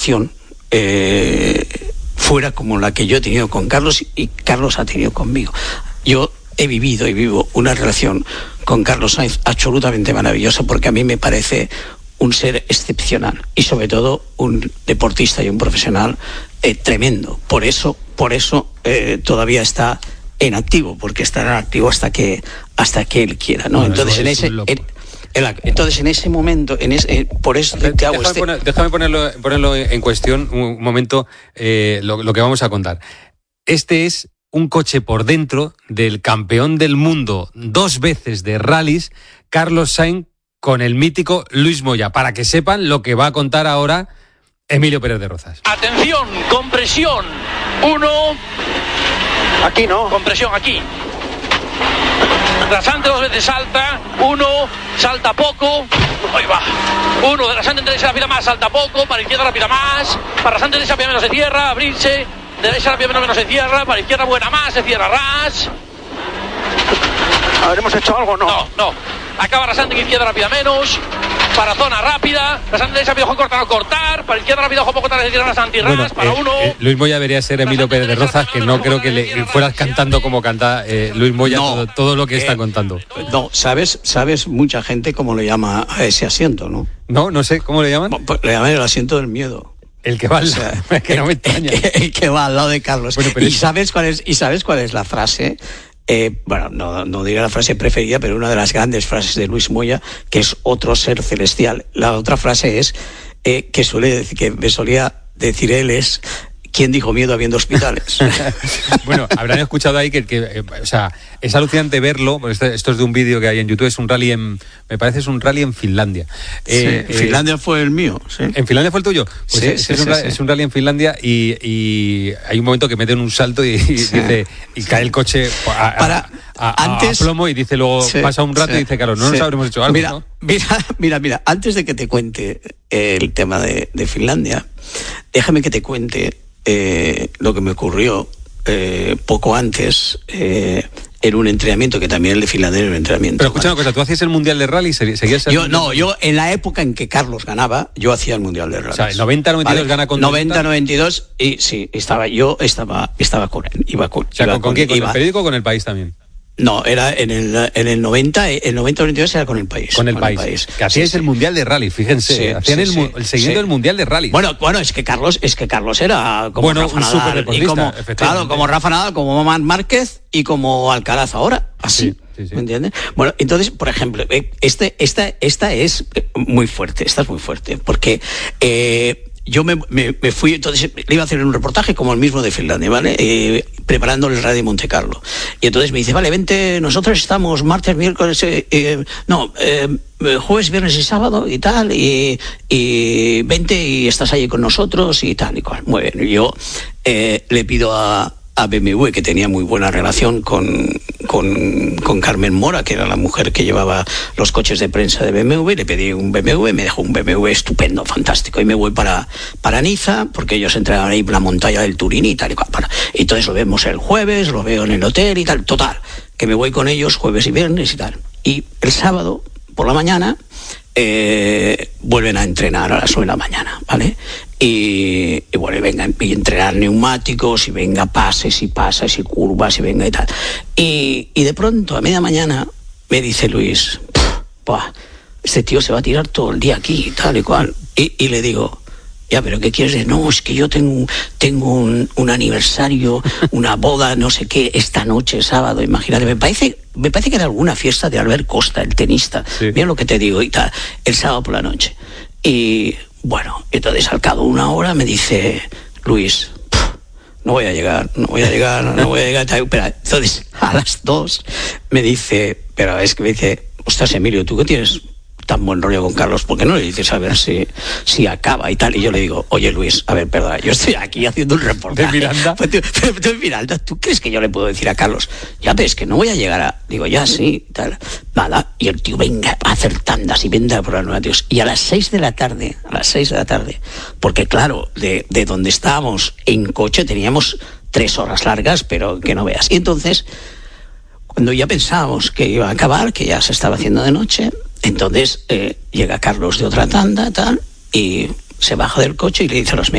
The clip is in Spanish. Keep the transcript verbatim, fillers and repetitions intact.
relación eh, fuera como la que yo he tenido con Carlos y Carlos ha tenido conmigo. Yo he vivido y vivo una relación con Carlos Sainz absolutamente maravillosa, porque a mí me parece un ser excepcional y sobre todo un deportista y un profesional eh, tremendo. Por eso, por eso eh, todavía está en activo, porque estará en activo hasta que hasta que él quiera, ¿no? Bueno, entonces en ese en, en, entonces en ese momento, en ese, eh, por eso te, te hago déjame este. Poner, déjame ponerlo ponerlo en cuestión un momento eh, lo, lo que vamos a contar. Este es un coche por dentro del campeón del mundo dos veces de rallies, Carlos Sainz, con el mítico Luis Moya, para que sepan lo que va a contar ahora Emilio Pérez de Rozas. Atención, compresión. Uno. Aquí no. Compresión, aquí. Rasante dos veces salta. Uno, salta poco. Ahí va. Uno, de rasante derecha la pida más, salta poco. Para izquierda la pida más. Para rasante derecha pida menos, se cierra, abrirse. Derecha la pida menos, menos se cierra. Para izquierda buena más, se cierra ras. ¿Habremos hecho algo o no? No, no. Acaba rasante que izquierda rápida menos. Para zona rápida. Rasante derecha pide ojo cortar o cortar. Para izquierda rápida ojo poco tarde se cierra rasante y ras. Bueno, para eh, uno. Eh, Luis Moya debería ser Emilio Pérez de Rozas, que no creo que le fueras cantando como canta eh, Luis Moya no, todo, todo lo que eh, está contando. No, sabes, sabes mucha gente cómo le llama a ese asiento, ¿no? No, no sé, ¿cómo le llaman? Pues le llaman el asiento del miedo. El que va al lado, o sea, que no me extraña. El, el que va al lado de Carlos. Bueno, pero ¿Y, es... sabes cuál es, ¿Y sabes cuál es la frase? Eh, bueno, no, no diré la frase preferida, pero una de las grandes frases de Luis Moya, que es otro ser celestial. La otra frase es, eh, que suele decir, que me solía decir él, es: ¿quién dijo miedo habiendo hospitales? Bueno, habrán escuchado ahí que, que eh, o sea, es alucinante verlo. Esto, esto es de un vídeo que hay en YouTube, es un rally en, me parece es un rally en Finlandia. Eh, sí, eh, Finlandia fue el mío, sí. ¿En Finlandia fue el tuyo? Pues sí, es, sí, es, un, sí, es sí. un rally en Finlandia y, y hay un momento que meten un salto y, y, sí. dice, y cae el coche a, Para, a, a, antes, a plomo y dice luego, sí, pasa un rato sí, y dice, claro, no sí. nos habremos hecho algo, mira, ¿no? Mira, mira, mira, antes de que te cuente el tema de, de Finlandia, déjame que te cuente Eh, lo que me ocurrió eh, poco antes eh, en un entrenamiento, que también el de Finlandia era un entrenamiento. Pero escucha ¿vale? una cosa, ¿tú hacías el Mundial de Rally? ¿Seguías el yo mundial? No, yo en la época en que Carlos ganaba, yo hacía el Mundial de Rally. O sea, el noventa noventa y dos ¿vale? Gana con noventa noventa y dos y sí, estaba yo estaba estaba con él, iba con, o sea, iba ¿con, con, con quién? ¿Con iba, el periódico o con El País también? No, era en el en el noventa, el noventa noventa y dos era con El País. Con El, con país. el país. Que hacíais sí, el sí. Mundial de Rally, fíjense. Sí, hacían sí, el, sí, el seguimiento sí. del Mundial de Rally. Bueno, bueno, es que Carlos, es que Carlos era como bueno, Rafa un Nadal, y como, claro, como Rafa Nadal, como Marc Márquez y como Alcaraz ahora, así. Sí. Sí, sí. ¿Me entiendes? Bueno, entonces, por ejemplo, este, esta, esta es muy fuerte, esta es muy fuerte, porque eh, yo me, me, me fui, entonces le iba a hacer un reportaje como el mismo de Finlandia, ¿vale? Eh, preparando el Rally de Monte Carlo. Y entonces me dice, vale, vente, nosotros estamos martes, miércoles, eh, eh, no, eh, jueves, viernes y sábado y tal, y, y vente y estás allí con nosotros y tal y cual. Muy bien, y yo eh, le pido a a B M W, que tenía muy buena relación con, con, con Carmen Mora, que era la mujer que llevaba los coches de prensa de B M W, le pedí un B M W, me dejó un B M W estupendo, fantástico, y me voy para, para Niza, porque ellos entrenaban ahí la montaña del Turín y tal y cual. Para. Y entonces lo vemos el jueves, lo veo en el hotel y tal, total, que me voy con ellos jueves y viernes y tal. Y el sábado, por la mañana, eh, vuelven a entrenar a las nueve de la mañana, ¿vale? Y, y bueno, y venga, y entrenar neumáticos, y venga pases y pasas y curvas, y venga y tal. Y, y de pronto, a media mañana, me dice Luis, buah, este tío se va a tirar todo el día aquí y tal y cual. Y, y le digo, ya, pero ¿qué quieres decir? No, es que yo tengo, tengo un, un aniversario, una boda, no sé qué, esta noche, sábado, imagínate. Me parece, me parece que era alguna fiesta de Albert Costa, el tenista. Sí. Mira lo que te digo y tal, el sábado por la noche. Y bueno, entonces al cabo de una hora me dice Luis, no voy a llegar, no voy a llegar, no voy a llegar. Pero entonces a las dos me dice, pero es que me dice, ostras, Emilio, ¿tú qué tienes tan buen rollo con Carlos? ¿Por qué no le dices a ver si, si acaba y tal? Y yo le digo, oye Luis, a ver, perdona, yo estoy aquí haciendo un reportaje. ¿De Miranda? Pues tú, pero, pero, Miranda, ¿tú crees que yo le puedo decir a Carlos, ya ves que no voy a llegar a...? Digo, ya sí, tal. Nada, y el tío venga a hacer tandas y venga por los tíos. Y a las seis de la tarde, a las seis de la tarde, porque claro, de, de donde estábamos en coche teníamos tres horas largas, pero que no veas. Y entonces, cuando ya pensábamos que iba a acabar, que ya se estaba haciendo de noche, entonces eh, llega Carlos de otra tanda, tal, y se baja del coche y le dice a los